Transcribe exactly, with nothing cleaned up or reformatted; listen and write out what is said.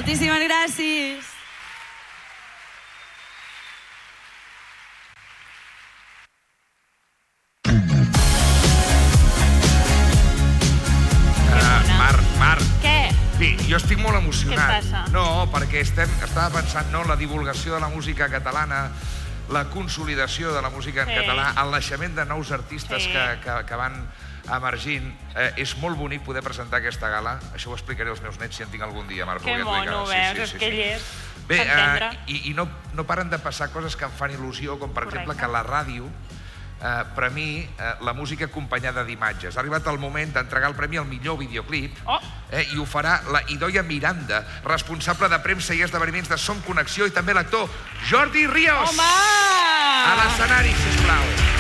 Moltíssimes gràcies. Sí, jo estic molt emocionat. Què et passa? No, perquè estem, estava pensant no, la divulgació de la música catalana, la consolidació de la música en Sí. català, el naixement de nous artistes Sí. que, que, que van emergint. Eh, és molt bonic poder presentar aquesta gala. Això ho explicaré als meus nets si en tinc algun dia, Marc. Que mono, veus, és que ell és Bé, per entendre. eh, i, i no, no paren de passar coses que em fan il·lusió, com per Correcte. exemple que la ràdio, eh, per a mi, eh, la música acompanyada d'imatges. Ha arribat el moment d'entregar el premi al millor videoclip, Oh. eh, i ho farà la Idoia Miranda, responsable de premsa i esdeveniments de Som Connexió, i també l'actor Jordi Ríos. Home! A l'escenari, sisplau.